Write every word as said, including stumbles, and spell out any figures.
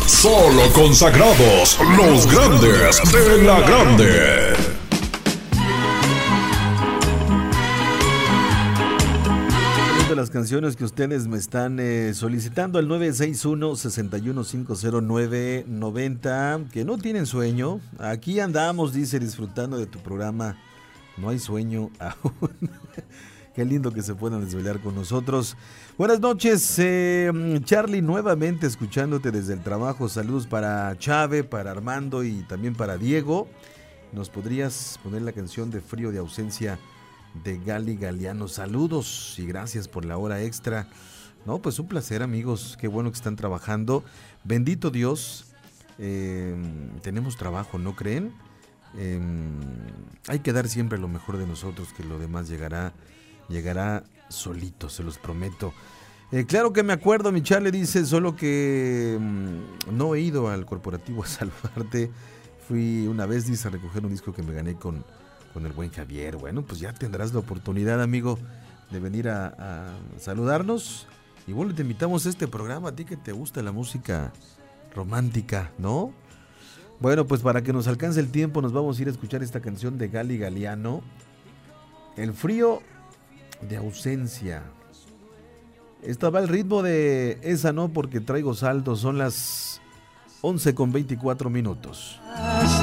Solo consagrados, los grandes de la grande. De las canciones que ustedes me están eh, solicitando al nueve seis uno, seis uno cinco cero nueve nueve cero, que no tienen sueño. Aquí andamos, dice, disfrutando de tu programa. No hay sueño aún. Qué lindo que se puedan desvelar con nosotros. Buenas noches, eh, Charlie, nuevamente escuchándote desde el trabajo. Saludos para Chave, para Armando y también para Diego. ¿Nos podrías poner la canción de Frío de Ausencia de Gali Galiano? Saludos y gracias por la hora extra. No, pues un placer, amigos. Qué bueno que están trabajando. Bendito Dios. Eh, tenemos trabajo, ¿no creen? Eh, hay que dar siempre lo mejor de nosotros, que lo demás llegará llegará solito, se los prometo. Eh, claro que me acuerdo, mi Charlie dice, solo que mmm, no he ido al corporativo a saludarte. Fui una vez, dice, a recoger un disco que me gané con, con el buen Javier. Bueno, pues ya tendrás la oportunidad, amigo, de venir a, a saludarnos. Y bueno, te invitamos a este programa, a ti que te gusta la música romántica, ¿no? Bueno, pues para que nos alcance el tiempo, nos vamos a ir a escuchar esta canción de Gali Galiano, El Frío de Ausencia. Esta va al ritmo de esa, no, porque traigo saldo. Son las once con veinticuatro minutos.